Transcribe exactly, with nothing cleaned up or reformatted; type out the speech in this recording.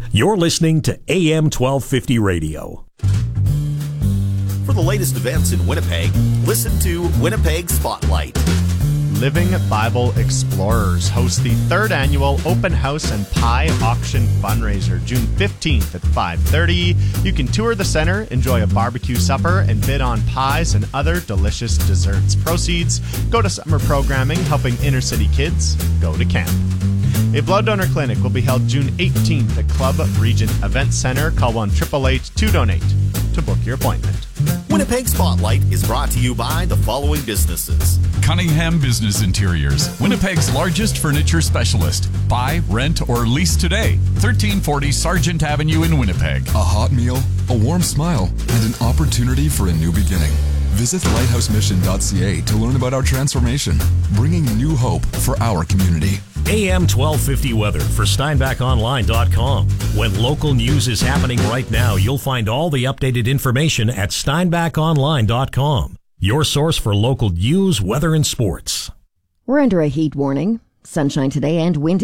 You're listening to A M twelve fifty Radio. For the latest events in Winnipeg, listen to Winnipeg Spotlight. Living Bible Explorers host the third annual Open House and Pie Auction Fundraiser, June fifteenth at five thirty. You can tour the center, enjoy a barbecue supper, and bid on pies and other delicious desserts. Proceeds go to summer programming helping inner city kids go to camp. A blood donor clinic will be held June eighteenth at Club Regent Event Center. Call one eight eight eight to donate to book your appointment. Winnipeg Spotlight is brought to you by the following businesses. Cunningham Business Interiors, Winnipeg's largest furniture specialist. Buy, rent, or lease today. thirteen forty Sargent Avenue in Winnipeg. A hot meal, a warm smile, and an opportunity for a new beginning. Visit lighthouse mission dot c a to learn about our transformation, bringing new hope for our community. A M twelve fifty weather for steinbach online dot com. When local news is happening right now, you'll find all the updated information at steinbach online dot com. Your source for local news, weather, and sports. We're under a heat warning. Sunshine today and windy.